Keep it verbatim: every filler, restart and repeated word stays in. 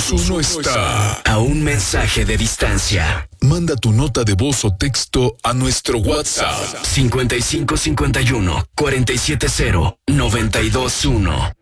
Cruz uno está a un mensaje de distancia. Manda tu nota de voz o texto a nuestro WhatsApp cincuenta y cinco cincuenta y uno cuarenta y siete cero noventa y dos uno.